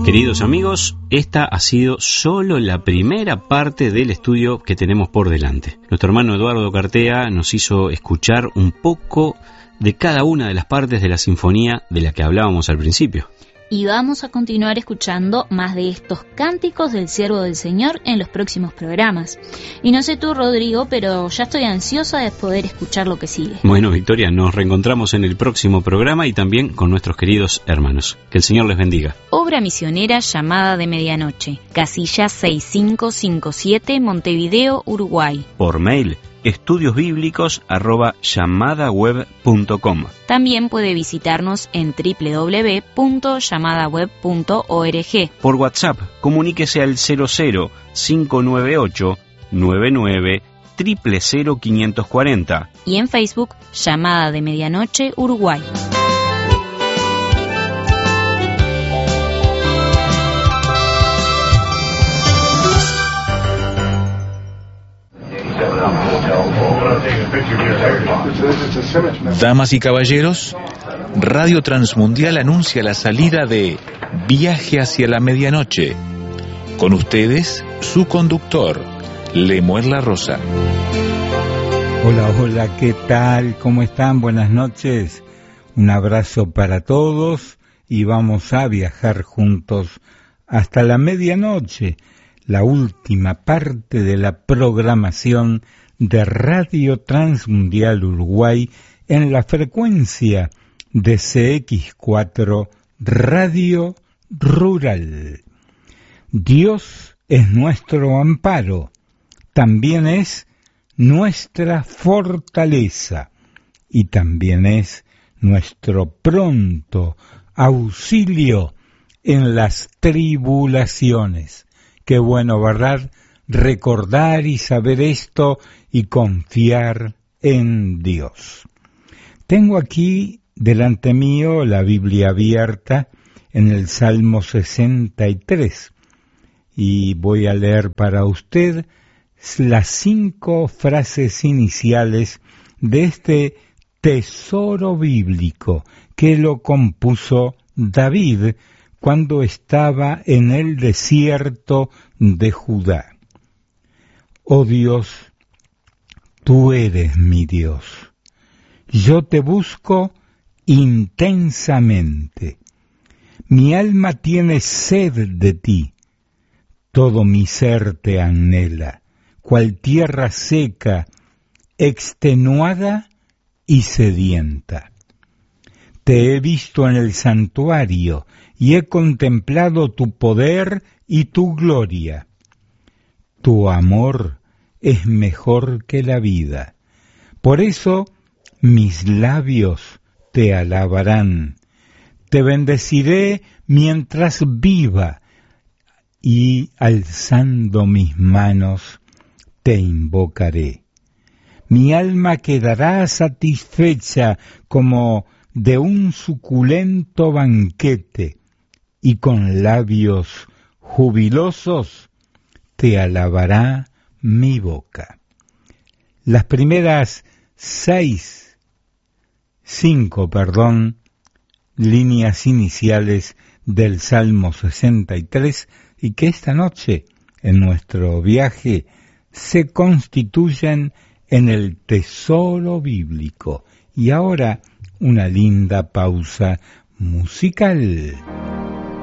Queridos amigos, esta ha sido solo la primera parte del estudio que tenemos por delante. Nuestro hermano Eduardo Cartea nos hizo escuchar un poco de cada una de las partes de la sinfonía de la que hablábamos al principio. Y vamos a continuar escuchando más de estos cánticos del siervo del Señor en los próximos programas. Y no sé tú, Rodrigo, pero ya estoy ansiosa de poder escuchar lo que sigue. Bueno, Victoria, nos reencontramos en el próximo programa y también con nuestros queridos hermanos. Que el Señor les bendiga. Obra misionera Llamada de Medianoche, casilla 6557, Montevideo, Uruguay. Por mail, estudiosbiblicos@llamadaweb.com. También puede visitarnos en www.llamadaweb.org. Por WhatsApp, comuníquese al 00 598 99 000 540. Y en Facebook, Llamada de Medianoche, Uruguay. Damas y caballeros, Radio Transmundial anuncia la salida de Viaje hacia la Medianoche. Con ustedes, su conductor, Lemuel La Rosa. Hola, ¿qué tal? ¿Cómo están? Buenas noches. Un abrazo para todos y vamos a viajar juntos hasta la medianoche, la última parte de la programación de Radio Transmundial Uruguay en la frecuencia de CX4 Radio Rural. Dios es nuestro amparo, también es nuestra fortaleza y también es nuestro pronto auxilio en las tribulaciones. Qué bueno, ¿verdad? Recordar y saber esto y confiar en Dios. Tengo aquí delante mío la Biblia abierta en el Salmo 63 y voy a leer para usted las 5 frases iniciales de este tesoro bíblico que lo compuso David cuando estaba en el desierto de Judá. Oh Dios, tú eres mi Dios. Yo te busco intensamente. Mi alma tiene sed de ti. Todo mi ser te anhela, cual tierra seca, extenuada y sedienta. Te he visto en el santuario y he contemplado tu poder y tu gloria. Tu amor es mejor que la vida. Por eso mis labios te alabarán. Te bendeciré mientras viva y alzando mis manos te invocaré. Mi alma quedará satisfecha como de un suculento banquete y con labios jubilosos te alabará mi boca. Las primeras 5 líneas iniciales del Salmo 63 y que esta noche en nuestro viaje se constituyen en el tesoro bíblico. Y ahora una linda pausa musical.